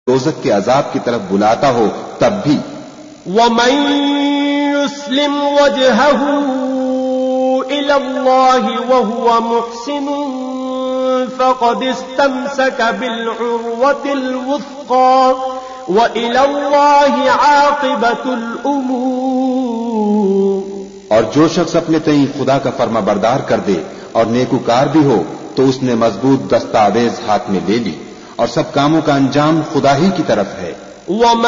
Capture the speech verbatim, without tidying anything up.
दोज़ख के अजाब की तरफ बुलाता हो तब भी। वमन युस्लिम वजहहू इलल्लाहि वहुव मुहसिनुन फक़द इस्तमसक बिलउर्वतिल वुस्क़ा व इलल्लाहि आक़िबतुल उमूर। और जो शख्स अपने तई खुदा का फर्मा बरदार कर दे और नेकुकार भी हो तो उसने मजबूत दस्तावेज हाथ में ले ली और सब कामों का अंजाम खुदा ही की तरफ है।